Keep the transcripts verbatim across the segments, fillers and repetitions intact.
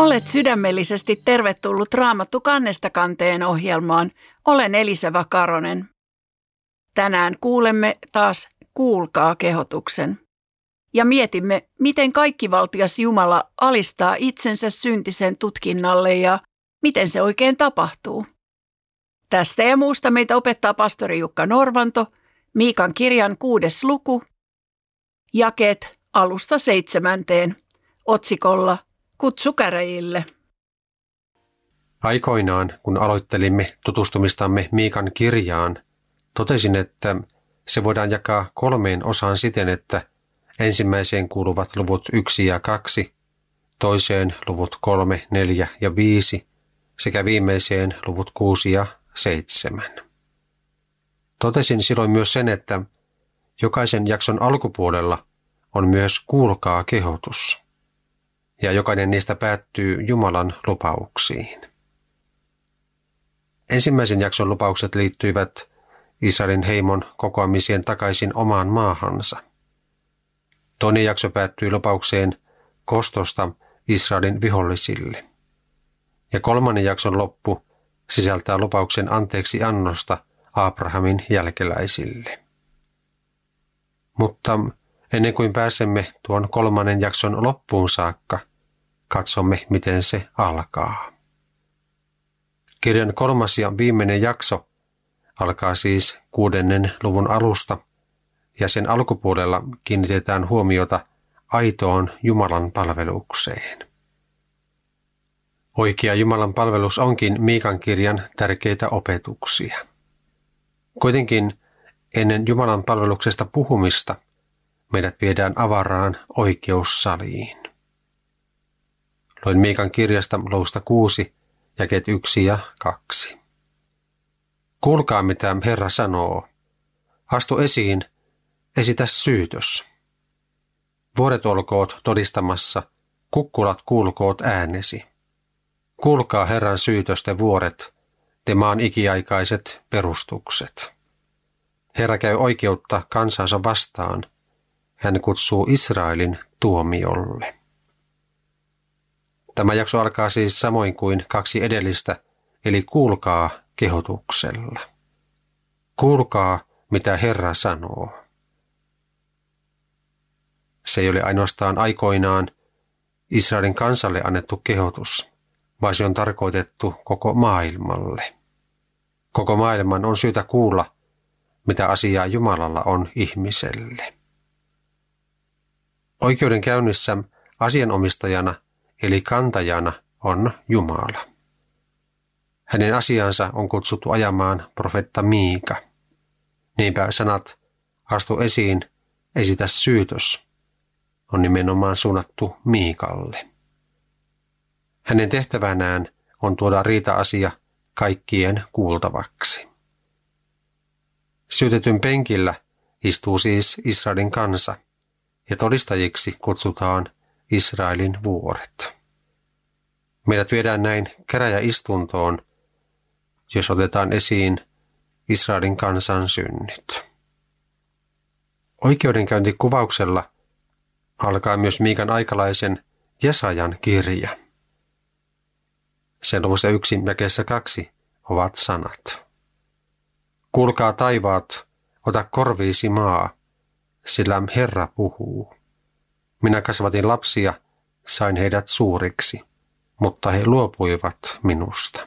Olet sydämellisesti tervetullut Raamattu kannesta kanteen ohjelmaan. Olen Elisa Vakaronen. Tänään kuulemme taas Kuulkaa -kehotuksen. Ja mietimme, miten kaikkivaltias Jumala alistaa itsensä syntisen tutkinnalle ja miten se oikein tapahtuu. Tästä ja muusta meitä opettaa pastori Jukka Norvanto, Miikan kirjan kuudes luku, jakeet alusta seitsemänteen, otsikolla Kutsu käräjille. Aikoinaan, kun aloittelimme tutustumistamme Miikan kirjaan, totesin, että se voidaan jakaa kolmeen osaan siten, että ensimmäiseen kuuluvat luvut yksi ja kaksi, toiseen luvut kolme, neljä ja viisi sekä viimeiseen luvut kuusi ja seitsemän. Totesin silloin myös sen, että jokaisen jakson alkupuolella on myös kuulkaa -kehotus, ja jokainen niistä päättyy Jumalan lupauksiin. Ensimmäisen jakson lupaukset liittyivät Israelin heimon kokoamiseen takaisin omaan maahansa. Toinen jakso päättyi lupaukseen kostosta Israelin vihollisille. Ja kolmannen jakson loppu sisältää lupauksen anteeksi annosta Abrahamin jälkeläisille. Mutta ennen kuin pääsemme tuon kolmannen jakson loppuun saakka, katsomme, miten se alkaa. Kirjan kolmas ja viimeinen jakso alkaa siis kuudennen luvun alusta, ja sen alkupuolella kiinnitetään huomiota aitoon Jumalan palvelukseen. Oikea Jumalan palvelus onkin Miikan kirjan tärkeitä opetuksia. Kuitenkin ennen Jumalan palveluksesta puhumista meidät viedään avaraan oikeussaliin. Luin Miikan kirjasta luvusta kuusi, jakeet yksi ja kaksi. Kuulkaa, mitä Herra sanoo. Astu esiin, esitä syytös. Vuoret olkoot todistamassa, kukkulat kuulkoot äänesi. Kuulkaa Herran syytösten vuoret, te maan ikiaikaiset perustukset. Herra käy oikeutta kansansa vastaan. Hän kutsuu Israelin tuomiolle. Tämä jakso alkaa siis samoin kuin kaksi edellistä, eli kuulkaa -kehotuksella. Kuulkaa, mitä Herra sanoo. Se ei ole ainoastaan aikoinaan Israelin kansalle annettu kehotus, vaan se on tarkoitettu koko maailmalle. Koko maailman on syytä kuulla, mitä asiaa Jumalalla on ihmiselle. Oikeudenkäynnissä asianomistajana eli kantajana on Jumala. Hänen asiansa on kutsuttu ajamaan profeetta Miika. Niinpä sanat astu esiin, esitä syytös on nimenomaan suunnattu Miikalle. Hänen tehtävänään on tuoda riita-asia kaikkien kuultavaksi. Syytetyn penkillä istuu siis Israelin kansa, ja todistajiksi kutsutaan Israelin vuoret. Meidät viedään näin käräjäistuntoon, jos otetaan esiin Israelin kansan synnit. Oikeudenkäyntikuvauksella alkaa myös Miikan aikalaisen Jesajan kirja. Sen luvussa yksi jakeessa kaksi ovat sanat. Kuulkaa taivaat, ota korviisi maa, sillä Herra puhuu. Minä kasvatin lapsia, sain heidät suuriksi, mutta he luopuivat minusta.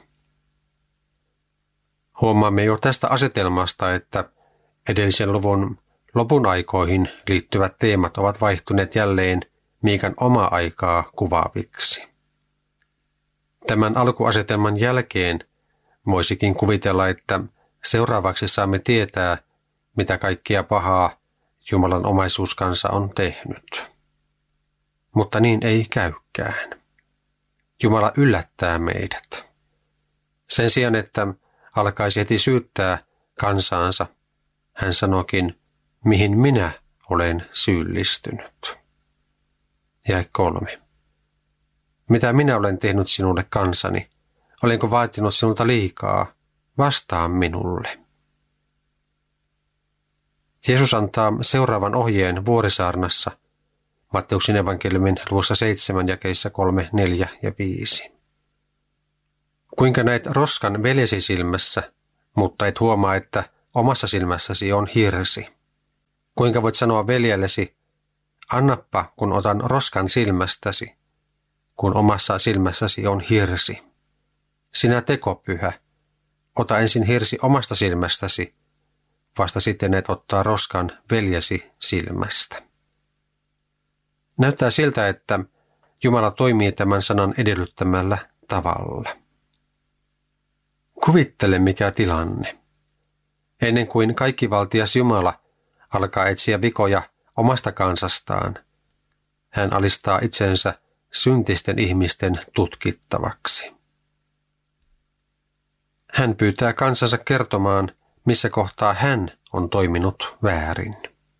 Huomaamme jo tästä asetelmasta, että edellisen luvun lopun aikoihin liittyvät teemat ovat vaihtuneet jälleen Miikan omaa aikaa kuvaaviksi. Tämän alkuasetelman jälkeen voisikin kuvitella, että seuraavaksi saamme tietää, mitä kaikkea pahaa Jumalan omaisuuskansa on tehnyt. Mutta niin ei käykään. Jumala yllättää meidät. Sen sijaan, että alkaisi heti syyttää kansaansa, hän sanokin, mihin minä olen syyllistynyt. Jae kolme. Mitä minä olen tehnyt sinulle kansani? Olenko vaatinut sinulta liikaa? Vastaa minulle. Jeesus antaa seuraavan ohjeen vuorisaarnassa Matteuksen evankeliumin luvussa seitsemän jakeissa kolme, neljä ja viisi. Kuinka näet roskan veljesi silmässä, mutta et huomaa, että omassa silmässäsi on hirsi? Kuinka voit sanoa veljellesi, annappa kun otan roskan silmästäsi, kun omassa silmässäsi on hirsi? Sinä tekopyhä, ota ensin hirsi omasta silmästäsi, vasta sitten et ottaa roskan veljesi silmästä. Näyttää siltä, että Jumala toimii tämän sanan edellyttämällä tavalla. Kuvittele mikä tilanne. Ennen kuin kaikkivaltias Jumala alkaa etsiä vikoja omasta kansastaan, hän alistaa itsensä syntisten ihmisten tutkittavaksi. Hän pyytää kansansa kertomaan, missä kohtaa hän on toiminut väärin.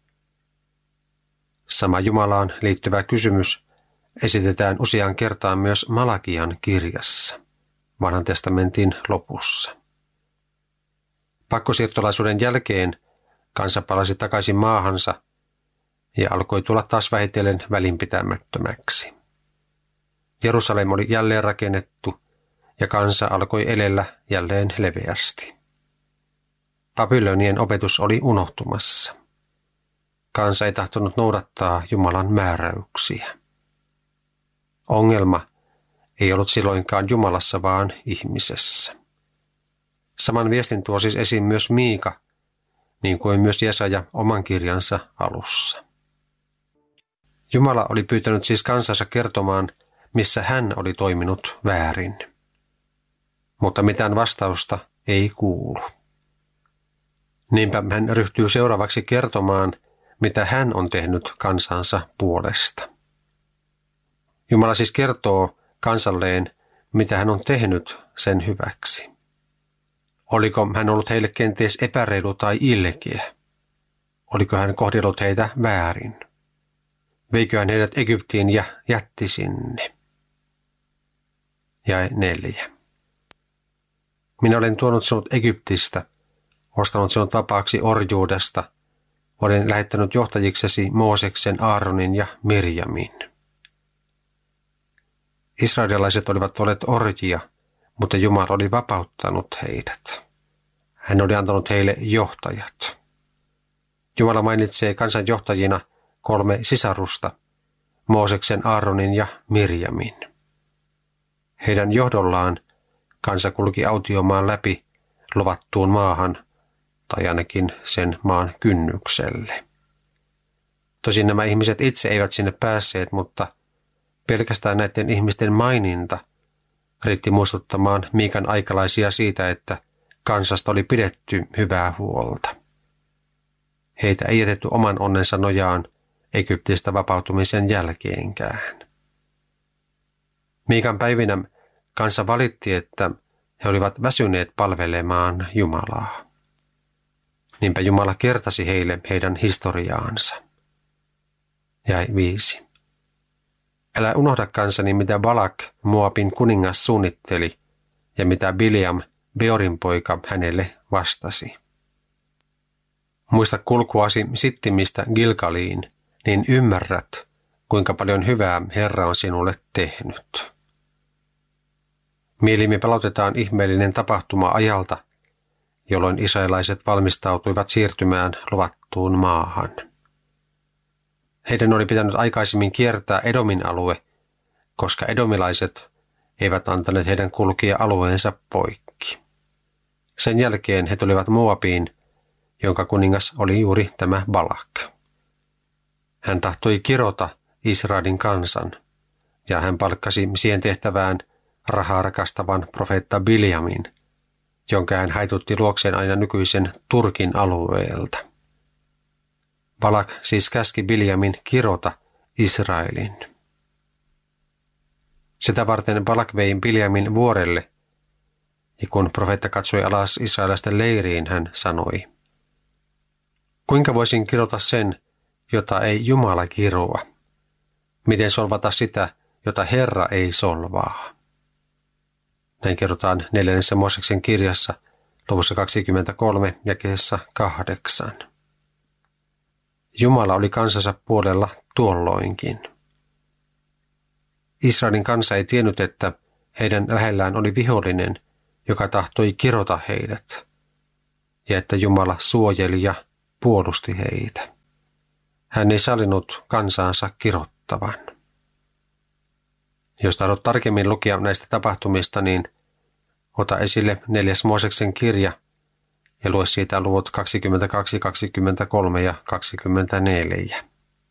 Sama Jumalaan liittyvä kysymys esitetään useaan kertaan myös Malakian kirjassa, Vanhan testamentin lopussa. Pakkosiirtolaisuuden jälkeen kansa palasi takaisin maahansa ja alkoi tulla taas vähitellen välinpitämättömäksi. Jerusalem oli jälleen rakennettu ja kansa alkoi elellä jälleen leveästi. Babylonien opetus oli unohtumassa. Kansa ei tahtonut noudattaa Jumalan määräyksiä. Ongelma ei ollut silloinkaan Jumalassa, vaan ihmisessä. Saman viestin tuo siis esiin myös Miika, niin kuin myös Jesaja oman kirjansa alussa. Jumala oli pyytänyt siis kansansa kertomaan, missä hän oli toiminut väärin. Mutta mitään vastausta ei kuulu. Niinpä hän ryhtyy seuraavaksi kertomaan, mitä hän on tehnyt kansansa puolesta. Jumala siis kertoo kansalleen, mitä hän on tehnyt sen hyväksi. Oliko hän ollut heille kenties epäreilu tai ilkeä? Oliko hän kohdellut heitä väärin? Veikö hän heidät Egyptiin ja jätti sinne? Jae neljä. Minä olen tuonut sinut Egyptistä, ostanut sinut vapaaksi orjuudesta, olen lähettänyt johtajiksesi Mooseksen, Aaronin ja Mirjamin. Israelilaiset olivat olleet orjia, mutta Jumala oli vapauttanut heidät. Hän oli antanut heille johtajat. Jumala mainitsee kansan johtajina kolme sisarusta, Mooseksen, Aaronin ja Mirjamin. Heidän johdollaan kansa kulki autiomaan läpi luvattuun maahan, tai ainakin sen maan kynnykselle. Tosin nämä ihmiset itse eivät sinne päässeet, mutta pelkästään näiden ihmisten maininta riitti muistuttamaan Miikan aikalaisia siitä, että kansasta oli pidetty hyvää huolta. Heitä ei jätetty oman onnensa nojaan Egyptistä vapautumisen jälkeenkään. Miikan päivinä kansa valitti, että he olivat väsyneet palvelemaan Jumalaa. Niinpä Jumala kertasi heille heidän historiaansa. Jae viisi. Älä unohda kansani, mitä Balak, Moabin kuningas, suunnitteli ja mitä Bileam, Beorin poika, hänelle vastasi. Muista kulkuasi Sittimistä Gilgaliin, niin ymmärrät, kuinka paljon hyvää Herra on sinulle tehnyt. Mieliimme palautetaan ihmeellinen tapahtuma ajalta, jolloin israelaiset valmistautuivat siirtymään luvattuun maahan. Heidän oli pitänyt aikaisemmin kiertää Edomin alue, koska edomilaiset eivät antaneet heidän kulkia alueensa poikki. Sen jälkeen he tulivat Moabiin, jonka kuningas oli juuri tämä Balak. Hän tahtoi kirota Israelin kansan, ja hän palkkasi siihen tehtävään rahaa rakastavan profeetta Bileamin, jonka hän haitutti luokseen aina nykyisen Turkin alueelta. Balak siis käski Bileamin kirota Israelin. Sitä varten Balak vei Bileamin vuorelle, ja kun profeetta katsoi alas israelaisten leiriin, hän sanoi, kuinka voisin kirota sen, jota ei Jumala kiroa? Miten solvata sitä, jota Herra ei solvaa? Näin kerrotaan neljännessä Mooseksen kirjassa luvussa kaksikymmentäkolme jakeessa kahdeksan. Jumala oli kansansa puolella tuolloinkin. Israelin kansa ei tiennyt, että heidän lähellään oli vihollinen, joka tahtoi kirota heidät, ja että Jumala suojeli ja puolusti heitä. Hän ei sallinut kansaansa kirottavan. Jos tahdot tarkemmin lukea näistä tapahtumista, niin ota esille neljäs Mooseksen kirja ja lue siitä luvut kaksikymmentäkaksi, kaksikymmentäkolme ja kaksikymmentäneljä.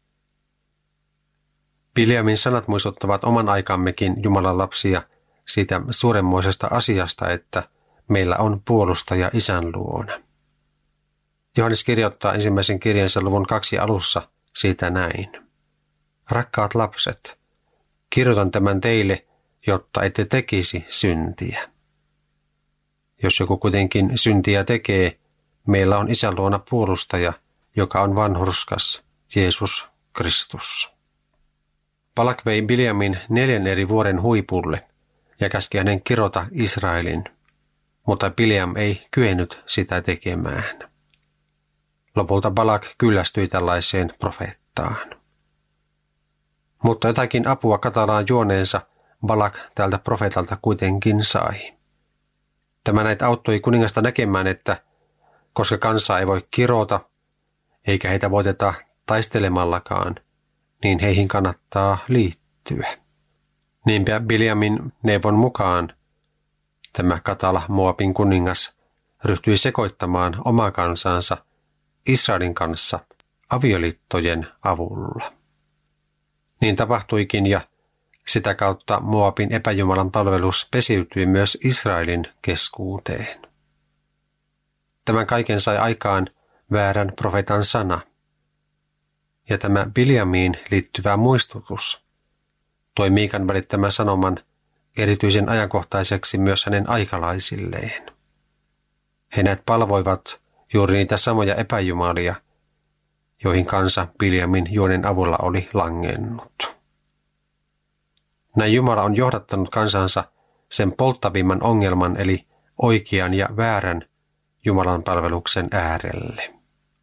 Biljamin sanat muistuttavat oman aikammekin Jumalan lapsia siitä suuremmoisesta asiasta, että meillä on puolustaja Isän luona. Johannes kirjoittaa ensimmäisen kirjansa luvun kaksi alussa siitä näin. Rakkaat lapset, kirjoitan tämän teille, jotta ette tekisi syntiä. Jos joku kuitenkin syntiä tekee, meillä on Isän luona puolustaja, joka on vanhurskas, Jeesus Kristus. Balak vei Biljamin neljän eri vuoden huipulle ja käski hänen kirota Israelin, mutta Biljam ei kyennyt sitä tekemään. Lopulta Balak kyllästyi tällaiseen profeettaan. Mutta jotakin apua katalaan juoneensa Balak tältä profeetalta kuitenkin sai. Tämä näitä auttoi kuningasta näkemään, että koska kansaa ei voi kirota, eikä heitä voiteta taistelemallakaan, niin heihin kannattaa liittyä. Niinpä Biljamin neuvon mukaan tämä katala Moabin kuningas ryhtyi sekoittamaan omaa kansansa Israelin kanssa avioliittojen avulla. Niin tapahtuikin ja sitä kautta Moabin epäjumalan palvelus pesiytyi myös Israelin keskuuteen. Tämän kaiken sai aikaan väärän profeetan sana. Ja tämä Biljamiin liittyvä muistutus toi Miikan välittämän sanoman erityisen ajankohtaiseksi myös hänen aikalaisilleen. He näet palvoivat juuri niitä samoja epäjumalia, joihin kansa Biljamin juonen avulla oli langennut. Näin Jumala on johdattanut kansansa sen polttavimman ongelman eli oikean ja väärän Jumalan palveluksen äärelle.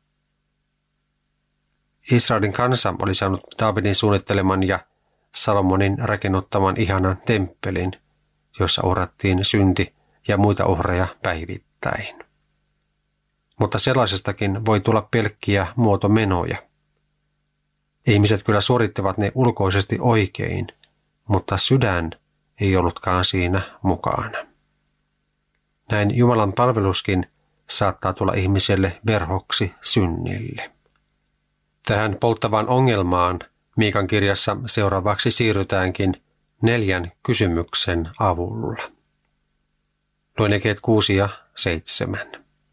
Israelin kansa oli saanut Daavidin suunnitteleman ja Salomonin rakennuttaman ihanan temppelin, jossa uhrattiin synti ja muita uhreja päivittäin. Mutta sellaisestakin voi tulla pelkkiä muotomenoja. Ihmiset kyllä suorittavat ne ulkoisesti oikein, mutta sydän ei ollutkaan siinä mukana. Näin Jumalan palveluskin saattaa tulla ihmiselle verhoksi synnille. Tähän polttavaan ongelmaan Miikan kirjassa seuraavaksi siirrytäänkin neljän kysymyksen avulla. Luen jakeet kuusi ja seitsemän.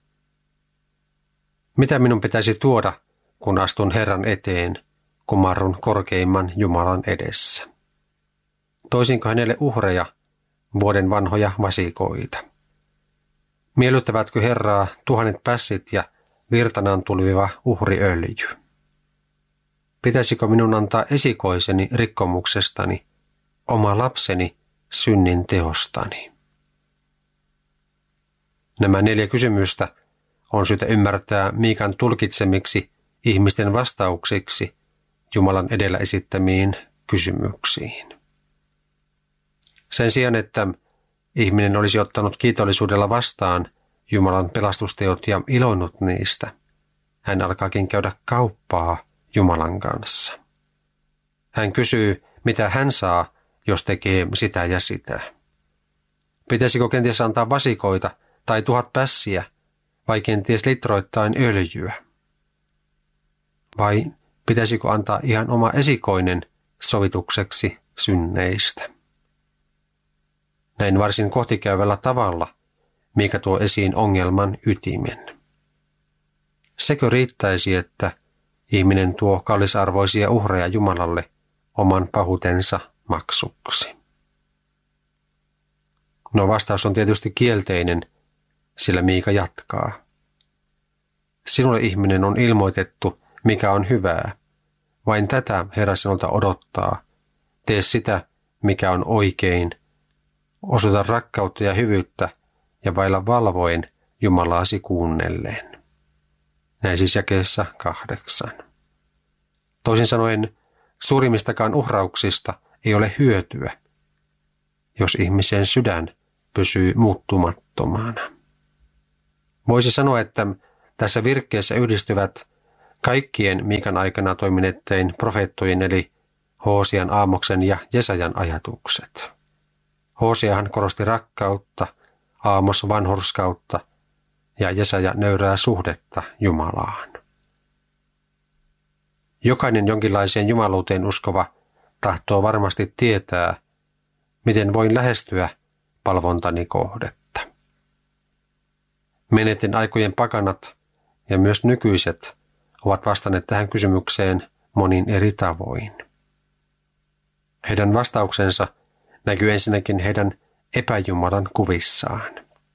Mitä minun pitäisi tuoda, kun astun Herran eteen, kumarrun korkeimman Jumalan edessä? Toisinko hänelle uhreja, vuoden vanhoja vasikoita? Miellyttävätkö Herraa tuhannet pässit ja virtanaan tulviva uhriöljy? Pitäisikö minun antaa esikoiseni rikkomuksestani, oma lapseni synnin teostani? Nämä neljä kysymystä on syytä ymmärtää Miikan tulkitsemiksi ihmisten vastauksiksi Jumalan edellä esittämiin kysymyksiin. Sen sijaan, että ihminen olisi ottanut kiitollisuudella vastaan Jumalan pelastusteot ja iloinnut niistä, hän alkaakin käydä kauppaa Jumalan kanssa. Hän kysyy, mitä hän saa, jos tekee sitä ja sitä. Pitäisikö kenties antaa vasikoita tai tuhat pässiä, vai kenties litroittain öljyä? Vai pitäisikö antaa ihan oma esikoinen sovitukseksi synneistä? Näin varsin kohtikäyvällä tavalla Miika tuo esiin ongelman ytimen. Sekö riittäisi, että ihminen tuo kallisarvoisia uhreja Jumalalle oman pahuutensa maksuksi? No vastaus on tietysti kielteinen, sillä Miika jatkaa. Sinulle ihminen on ilmoitettu, mikä on hyvää. Vain tätä Herra sinulta odottaa. Tee sitä, mikä on oikein. Osoita rakkautta ja hyvyyttä ja vailla valvoen Jumalaasi kuunnellen. Näin siis jakeessa kahdeksan. Toisin sanoen, suurimmistakaan uhrauksista ei ole hyötyä, jos ihmisen sydän pysyy muuttumattomana. Voisi sanoa, että tässä virkkeessä yhdistyvät kaikkien Miikan aikana toimineiden profeettojen eli Hoosian, Aamoksen ja Jesajan ajatukset. Hoosiahan korosti rakkautta, Aamos vanhurskautta ja Jesaja nöyrää suhdetta Jumalaan. Jokainen jonkinlaiseen jumaluuteen uskova tahtoo varmasti tietää, miten voin lähestyä palvontani kohdetta. Menneiden aikojen pakanat ja myös nykyiset ovat vastanneet tähän kysymykseen monin eri tavoin. Heidän vastauksensa näkyy ensinnäkin heidän epäjumalan kuvissaan.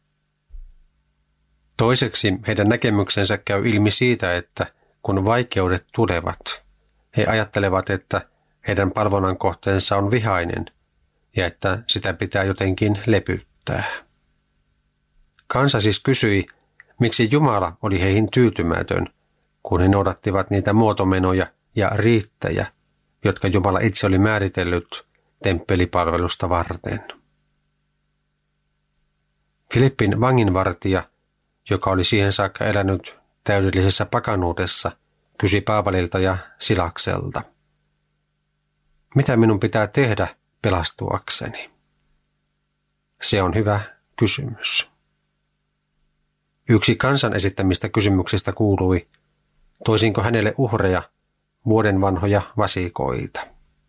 Toiseksi heidän näkemyksensä käy ilmi siitä, että kun vaikeudet tulevat, he ajattelevat, että heidän palvonnan kohteensa on vihainen ja että sitä pitää jotenkin lepyttää. Kansa siis kysyi, miksi Jumala oli heihin tyytymätön, kun he noudattivat niitä muotomenoja ja riittejä, jotka Jumala itse oli määritellyt temppelipalvelusta varten. Filippin vanginvartija, joka oli siihen saakka elänyt täydellisessä pakanuudessa, kysyi Paavalilta ja Silakselta. Mitä minun pitää tehdä pelastuakseni? Se on hyvä kysymys. Yksi kansan esittämistä kysymyksistä kuului, toisinko hänelle uhreja, vuoden vanhoja vasikoita.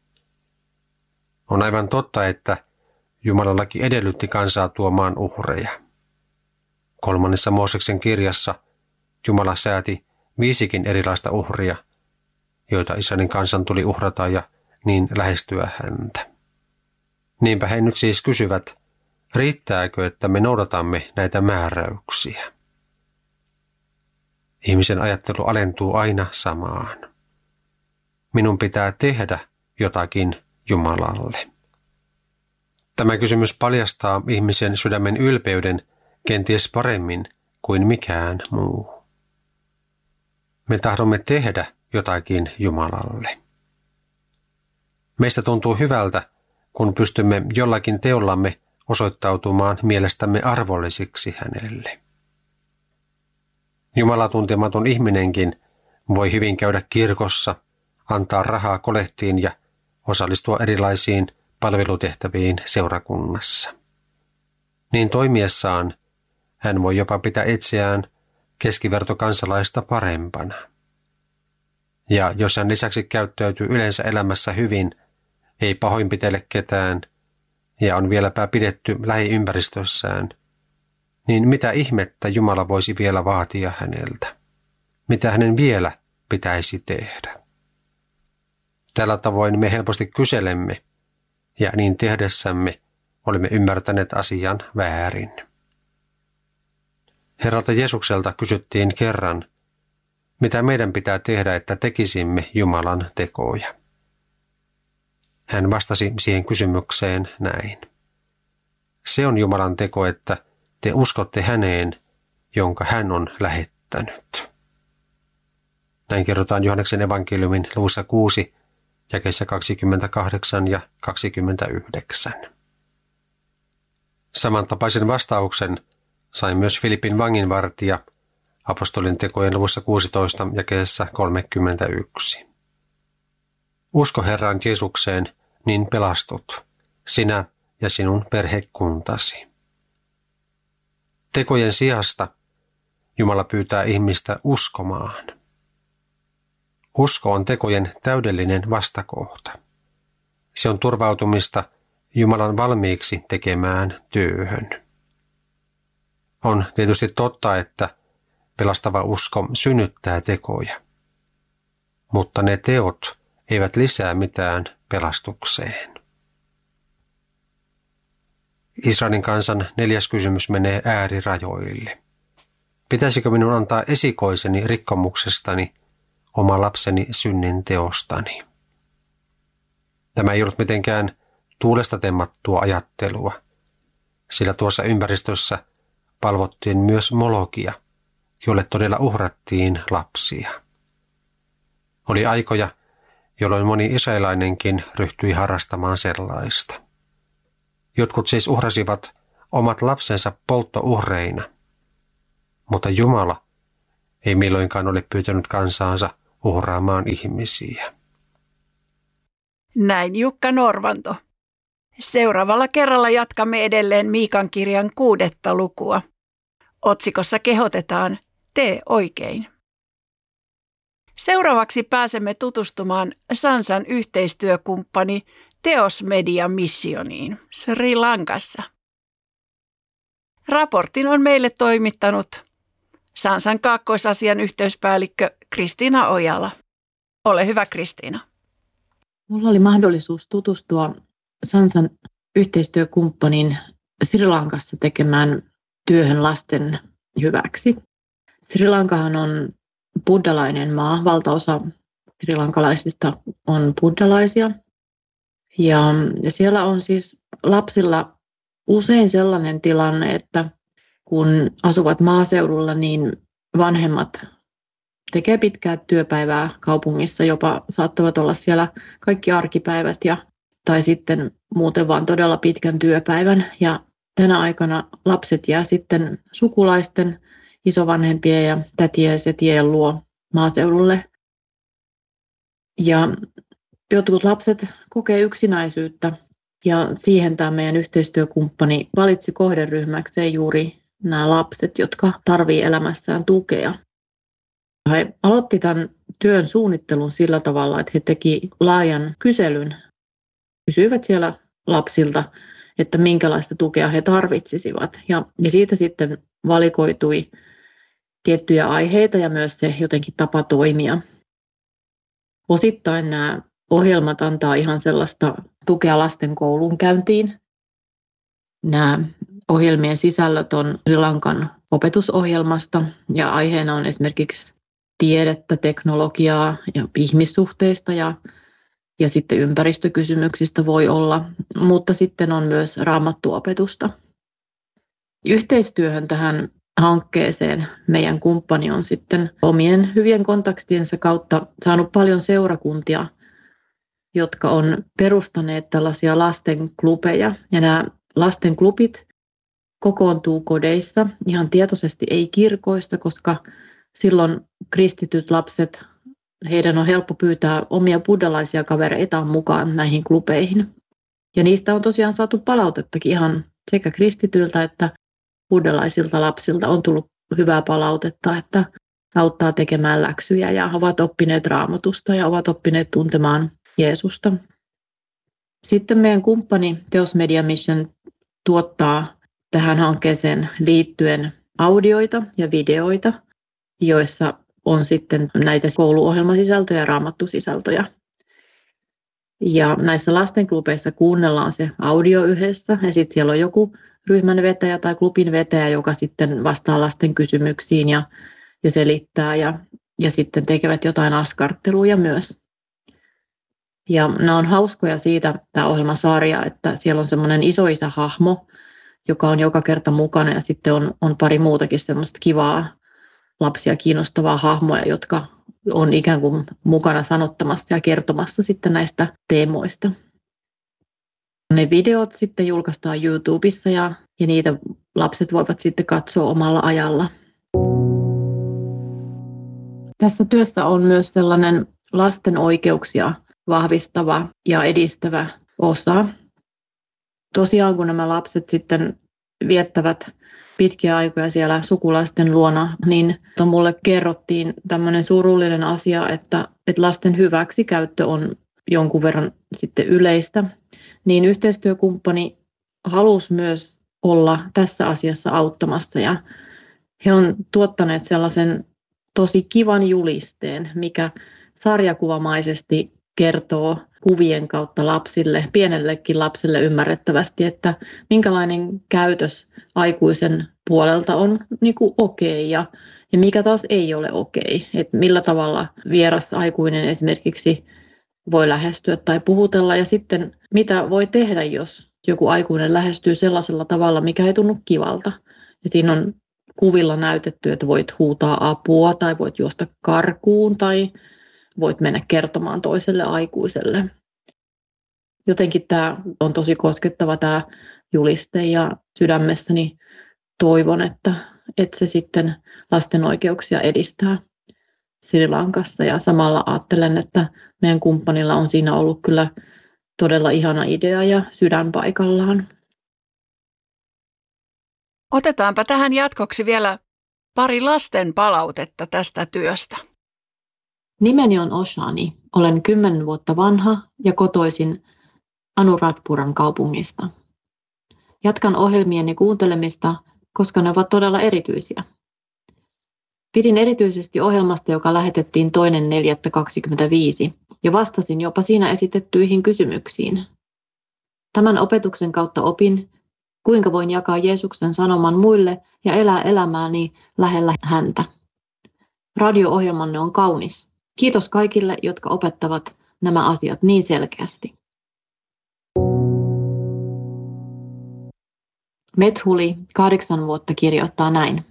On aivan totta, että Jumalan laki edellytti kansaa tuomaan uhreja. Kolmannessa Mooseksen kirjassa Jumala sääti viisikin erilaista uhria, joita Israelin kansan tuli uhrata ja niin lähestyä häntä. Niinpä he nyt siis kysyvät, riittääkö, että me noudatamme näitä määräyksiä? Ihmisen ajattelu alentuu aina samaan. Minun pitää tehdä jotakin Jumalalle. Tämä kysymys paljastaa ihmisen sydämen ylpeyden kenties paremmin kuin mikään muu. Me tahdomme tehdä jotakin Jumalalle. Meistä tuntuu hyvältä, kun pystymme jollakin teollamme osoittautumaan mielestämme arvollisiksi hänelle. Jumala tuntematon ihminenkin voi hyvin käydä kirkossa, antaa rahaa kolehtiin ja osallistua erilaisiin palvelutehtäviin seurakunnassa. Niin toimiessaan hän voi jopa pitää itseään keskivertokansalaista parempana. Ja jos hän lisäksi käyttäytyy yleensä elämässä hyvin, ei pahoinpitele ketään ja on vieläpä pidetty lähiympäristössään, niin mitä ihmettä Jumala voisi vielä vaatia häneltä? Mitä hänen vielä pitäisi tehdä? Tällä tavoin me helposti kyselemme, ja niin tehdessämme olemme ymmärtäneet asian väärin. Herralta Jeesukselta kysyttiin kerran, mitä meidän pitää tehdä, että tekisimme Jumalan tekoja. Hän vastasi siihen kysymykseen näin. Se on Jumalan teko, että te uskotte häneen, jonka hän on lähettänyt. Näin kerrotaan Johanneksen evankeliumin luvussa kuusi, jakeissa kaksikymmentäkahdeksan ja kaksikymmentäyhdeksän. Samantapaisen vastauksen sai myös Filippin vanginvartija apostolin tekojen luvussa kuusitoista, jakeessa kolmekymmentäyksi. Usko Herran Jeesukseen, niin pelastut, sinä ja sinun perhekuntasi. Tekojen sijasta Jumala pyytää ihmistä uskomaan. Usko on tekojen täydellinen vastakohta. Se on turvautumista Jumalan valmiiksi tekemään työhön. On tietysti totta, että pelastava usko synnyttää tekoja, mutta ne teot eivät lisää mitään pelastukseen. Israelin kansan neljäs kysymys menee äärirajoille. Pitäisikö minun antaa esikoiseni rikkomuksestani, oma lapseni synnin teostani? Tämä ei ollut mitenkään tuulesta temmattua ajattelua, sillä tuossa ympäristössä palvottiin myös Molokia, jolle todella uhrattiin lapsia. Oli aikoja, jolloin moni israelainenkin ryhtyi harrastamaan sellaista. Jotkut siis uhrasivat omat lapsensa polttouhreina, mutta Jumala ei milloinkaan ole pyytänyt kansaansa uhraamaan ihmisiä. Näin Jukka Norvanto. Seuraavalla kerralla jatkamme edelleen Miikan kirjan kuudetta lukua. Otsikossa kehotetaan, tee oikein. Seuraavaksi pääsemme tutustumaan Sansan yhteistyökumppani Teos Media missioniin Sri Lankassa. Raportin on meille toimittanut Sansan kaakkoisasian yhteyspäällikkö Kristiina Ojala. Ole hyvä, Kristiina. Minulla oli mahdollisuus tutustua Sansan yhteistyökumppanin Sri Lankassa tekemään työhön lasten hyväksi. Sri Lankahan on buddhalainen maa. Valtaosa srilankalaisista on buddhalaisia. Ja siellä on siis lapsilla usein sellainen tilanne, että kun asuvat maaseudulla, niin vanhemmat tekee pitkää työpäivää kaupungissa, jopa saattavat olla siellä kaikki arkipäivät ja, tai sitten muuten vaan todella pitkän työpäivän. Ja tänä aikana lapset jää sitten sukulaisten, isovanhempien ja tätien ja setien luo maaseudulle. Ja jotkut lapset kokee yksinäisyyttä ja siihen tämä meidän yhteistyökumppani valitsi kohderyhmäkseen juuri nämä lapset, jotka tarvitsevat elämässään tukea. He aloitti tämän työn suunnittelun sillä tavalla, että he teki laajan kyselyn, kysyivät siellä lapsilta, että minkälaista tukea he tarvitsisivat. Ja, ja siitä sitten valikoitui tiettyjä aiheita ja myös se jotenkin tapa toimia. Osittain nämä ohjelmat antaa ihan sellaista tukea lasten koulunkäyntiin. Nämä ohjelmien sisällöt on Sri Lankan opetusohjelmasta ja aiheena on esimerkiksi tiedettä, teknologiaa ja ihmissuhteista ja, ja sitten ympäristökysymyksistä voi olla, mutta sitten on myös raamattuopetusta. Yhteistyöhön tähän hankkeeseen meidän kumppani on sitten omien hyvien kontaktiensa kautta saanut paljon seurakuntia, jotka on perustaneet tällaisia lastenklubeja. Ja nämä lastenklubit kokoontuu kodeissa ihan tietoisesti, ei kirkoissa, koska silloin kristityt lapset, heidän on helppo pyytää omia buddhalaisia kavereitaan mukaan näihin klubeihin. Ja niistä on tosiaan saatu palautettakin ihan sekä kristityiltä että buddhalaisilta lapsilta on tullut hyvää palautetta, että auttaa tekemään läksyjä ja ovat oppineet raamatusta ja ovat oppineet tuntemaan Jeesusta. Sitten meidän kumppani Teos Media Mission tuottaa tähän hankkeeseen liittyen audioita ja videoita, joissa on sitten näitä kouluohjelmasisältöjä ja raamattusisältöjä. Ja näissä lastenklubeissa kuunnellaan se audio yhdessä ja sitten siellä on joku ryhmän vetäjä tai klubin vetäjä, joka sitten vastaa lasten kysymyksiin ja, ja selittää ja, ja sitten tekevät jotain askarteluja myös. Ja nämä on hauskoja siitä, tämä ohjelmasarja, että siellä on semmoinen isoisä-hahmo, joka on joka kerta mukana ja sitten on, on pari muutakin semmoista kivaa lapsia kiinnostavaa hahmoja, jotka on ikään kuin mukana sanottamassa ja kertomassa sitten näistä teemoista. Ne videot sitten julkaistaan YouTubessa ja, ja niitä lapset voivat sitten katsoa omalla ajalla. Tässä työssä on myös sellainen lasten oikeuksia vahvistava ja edistävä osa. Tosiaan kun nämä lapset sitten viettävät pitkiä aikoja siellä sukulaisten luona, niin mulle kerrottiin tämmöinen surullinen asia, että, että lasten hyväksikäyttö on jonkun verran sitten yleistä. Niin yhteistyökumppani halusi myös olla tässä asiassa auttamassa ja he on tuottaneet sellaisen tosi kivan julisteen, mikä sarjakuvamaisesti kertoo kuvien kautta lapsille, pienellekin lapselle ymmärrettävästi, että minkälainen käytös aikuisen puolelta on niin kuin okei ja, ja mikä taas ei ole okei. Että millä tavalla vieras aikuinen esimerkiksi voi lähestyä tai puhutella ja sitten mitä voi tehdä, jos joku aikuinen lähestyy sellaisella tavalla, mikä ei tunnu kivalta. Ja siinä on kuvilla näytetty, että voit huutaa apua tai voit juosta karkuun tai voit mennä kertomaan toiselle aikuiselle. Jotenkin tämä on tosi koskettava tämä juliste ja sydämessäni toivon, että, että se sitten lasten oikeuksia edistää Sri Lankassa. Ja samalla ajattelen, että meidän kumppanilla on siinä ollut kyllä todella ihana idea ja sydän paikallaan. Otetaanpa tähän jatkoksi vielä pari lasten palautetta tästä työstä. Nimeni on Oshani. Olen kymmenen vuotta vanha ja kotoisin Anuradpuran kaupungista. Jatkan ohjelmieni kuuntelemista, koska ne ovat todella erityisiä. Pidin erityisesti ohjelmasta, joka lähetettiin toinen neljättä kaksikymmentäviisi, ja vastasin jopa siinä esitettyihin kysymyksiin. Tämän opetuksen kautta opin, kuinka voin jakaa Jeesuksen sanoman muille ja elää elämääni lähellä häntä. Radio-ohjelmanne on kaunis. Kiitos kaikille, jotka opettavat nämä asiat niin selkeästi. Methuli, kahdeksan vuotta, kirjoittaa näin.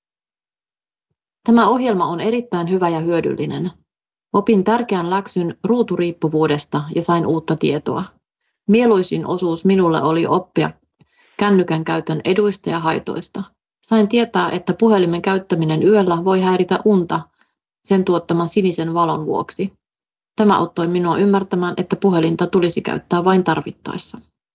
Tämä ohjelma on erittäin hyvä ja hyödyllinen. Opin tärkeän läksyn ruuturiippuvuudesta ja sain uutta tietoa. Mieluisin osuus minulle oli oppia kännykän käytön eduista ja haitoista. Sain tietää, että puhelimen käyttäminen yöllä voi häiritä unta sen tuottaman sinisen valon vuoksi. Tämä auttoi minua ymmärtämään, että puhelinta tulisi käyttää vain tarvittaessa.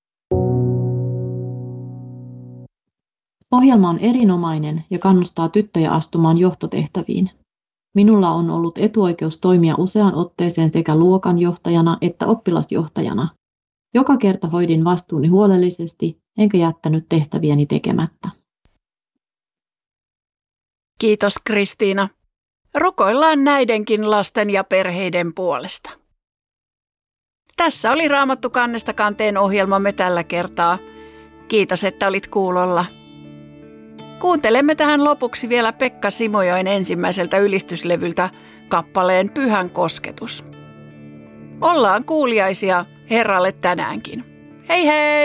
Ohjelma on erinomainen ja kannustaa tyttöjä astumaan johtotehtäviin. Minulla on ollut etuoikeus toimia useaan otteeseen sekä luokanjohtajana että oppilasjohtajana. Joka kerta hoidin vastuuni huolellisesti, enkä jättänyt tehtäviäni tekemättä. Kiitos Kristiina. Rukoillaan näidenkin lasten ja perheiden puolesta. Tässä oli Raamattu kannesta kanteen ohjelmamme tällä kertaa. Kiitos, että olit kuulolla. Kuuntelemme tähän lopuksi vielä Pekka Simojoen ensimmäiseltä ylistyslevyltä kappaleen Pyhän kosketus. Ollaan kuuliaisia Herralle tänäänkin. Hei hei!